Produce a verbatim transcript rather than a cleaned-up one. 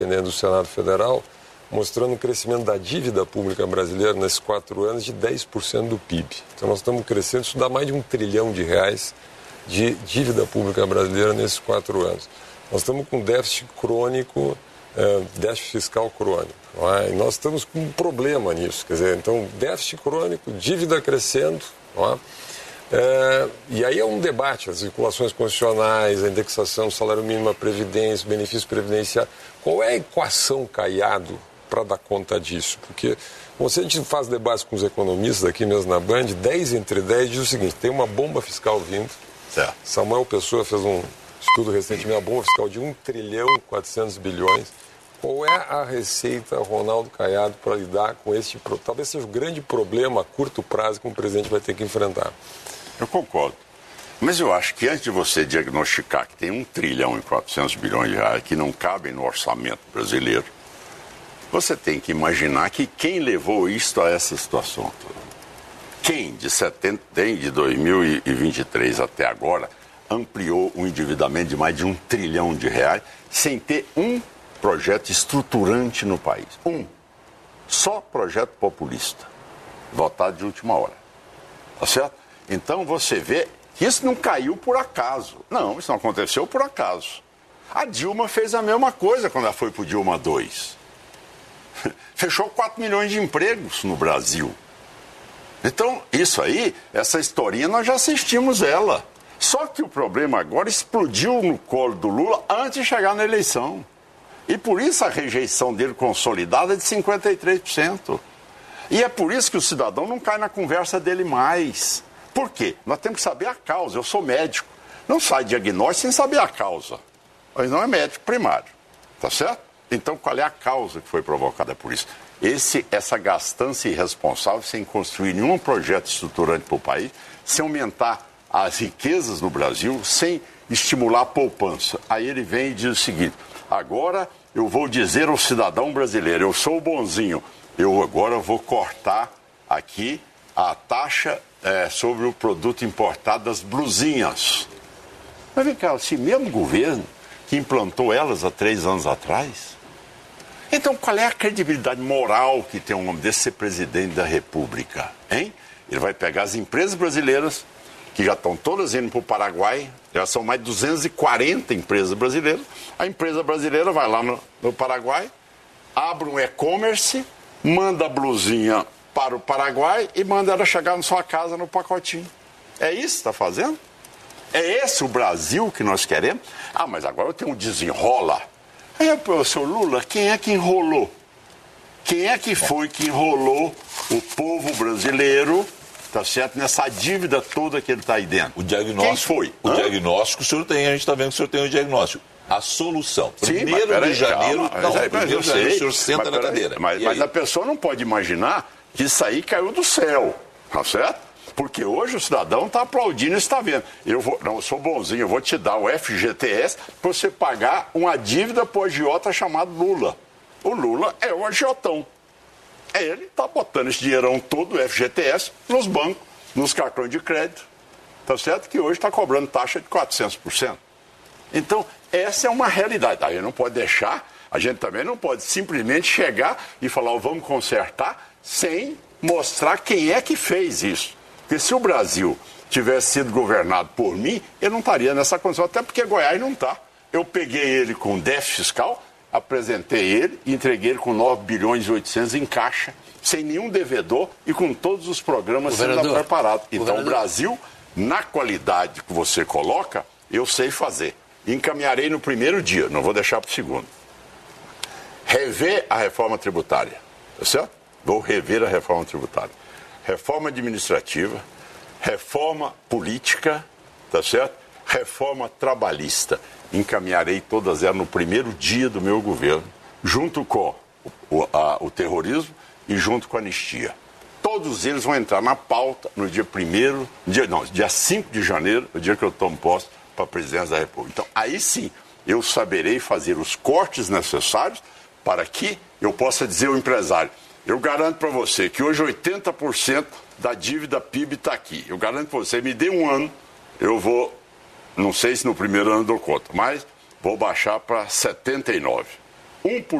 dependendo do Senado Federal, mostrando um crescimento da dívida pública brasileira nesses quatro anos de dez por cento do P I B. Então nós estamos crescendo, isso dá mais de um trilhão de reais de dívida pública brasileira nesses quatro anos. Nós estamos com déficit crônico, é, déficit fiscal crônico. Não é? E nós estamos com um problema nisso. Quer dizer, então, déficit crônico, dívida crescendo. Não é? É, e aí é um debate, as vinculações constitucionais, a indexação do salário mínimo à previdência, benefício previdenciário. Qual é a equação, Caiado, para dar conta disso? Porque se a gente faz debates com os economistas aqui mesmo na Band, dez entre dez diz o seguinte: tem uma bomba fiscal vindo. Certo. Samuel Pessoa fez um estudo recentemente, uma bomba fiscal de um trilhão e quatrocentos bilhões. Qual é a receita, Ronaldo Caiado, para lidar com esse, talvez seja o grande problema a curto prazo que o presidente vai ter que enfrentar? Eu concordo. Mas eu acho que antes de você diagnosticar que tem um trilhão e quatrocentos bilhões de reais que não cabem no orçamento brasileiro, você tem que imaginar que quem levou isto a essa situação toda. Quem, de, setenta, de dois mil e vinte e três até agora, ampliou o endividamento de mais de um trilhão de reais sem ter um projeto estruturante no país? Um. Só projeto populista, votado de última hora. Tá certo? Então você vê que isso não caiu por acaso. Não, isso não aconteceu por acaso. A Dilma fez a mesma coisa quando ela foi para o Dilma dois. Fechou quatro milhões de empregos no Brasil. Então, isso aí, essa historinha, nós já assistimos ela. Só que o problema agora explodiu no colo do Lula antes de chegar na eleição. E por isso a rejeição dele consolidada é de cinquenta e três por cento. E é por isso que o cidadão não cai na conversa dele mais. Por quê? Nós temos que saber a causa. Eu sou médico. Não sai diagnóstico sem saber a causa. Mas não é médico primário. Tá certo? Então, qual é a causa que foi provocada por isso? Esse, essa gastança irresponsável sem construir nenhum projeto estruturante para o país, sem aumentar as riquezas no Brasil, sem estimular a poupança. Aí ele vem e diz o seguinte: agora eu vou dizer ao cidadão brasileiro, eu sou o bonzinho, eu agora vou cortar aqui a taxa é, sobre o produto importado das blusinhas. Mas vem cá, esse mesmo governo que implantou elas há três anos atrás. Então, qual é a credibilidade moral que tem um homem desse ser presidente da República, hein? Ele vai pegar as empresas brasileiras, que já estão todas indo para o Paraguai, já são mais de duzentas e quarenta empresas brasileiras. A empresa brasileira vai lá no, no Paraguai, abre um e-commerce, manda a blusinha para o Paraguai e manda ela chegar na sua casa no pacotinho. É isso que está fazendo? É esse o Brasil que nós queremos? Ah, mas agora eu tenho um desenrola. É, pô, seu Lula, quem é que enrolou? Quem é que foi que enrolou o povo brasileiro, tá certo, nessa dívida toda que ele está aí dentro? O diagnóstico, quem foi? O Hã? diagnóstico o senhor tem, a gente está vendo que o senhor tem o diagnóstico. A solução. Sim, primeiro de aí, janeiro, calma, não, mas, primeiro mas de janeiro sei, o senhor senta mas, na cadeira. Mas, mas a pessoa não pode imaginar que isso aí caiu do céu, tá certo? Porque hoje o cidadão está aplaudindo e está vendo. Eu vou, não, eu sou bonzinho, eu vou te dar o F G T S para você pagar uma dívida para o agiota chamado Lula. O Lula é o agiotão. Ele está botando esse dinheirão todo, o F G T S, nos bancos, nos cartões de crédito. Tá certo? Que hoje está cobrando taxa de quatrocentos por cento. Então, essa é uma realidade. Aí não pode deixar, a gente também não pode simplesmente chegar e falar, oh, vamos consertar, sem mostrar quem é que fez isso. Porque se o Brasil tivesse sido governado por mim, eu não estaria nessa condição, até porque Goiás não está. Eu peguei ele com déficit fiscal, apresentei ele e entreguei ele com nove bilhões e oitocentos em caixa, sem nenhum devedor e com todos os programas sendo preparados. Então o Brasil, na qualidade que você coloca, eu sei fazer. Encaminharei no primeiro dia, não vou deixar para o segundo. Rever a reforma tributária, tá certo? Vou rever a reforma tributária. Reforma administrativa, reforma política, tá certo? Reforma trabalhista. Encaminharei todas elas no primeiro dia do meu governo, junto com o, a, o terrorismo e junto com a anistia. Todos eles vão entrar na pauta no dia primeiro, dia, não, dia cinco de janeiro, o dia que eu tomo posse para a presidência da República. Então, aí sim, eu saberei fazer os cortes necessários para que eu possa dizer ao empresário, eu garanto para você que hoje oitenta por cento da dívida P I B está aqui. Eu garanto para você, me dê um ano, eu vou, não sei se no primeiro ano dou conta, mas vou baixar para setenta e nove por cento. um por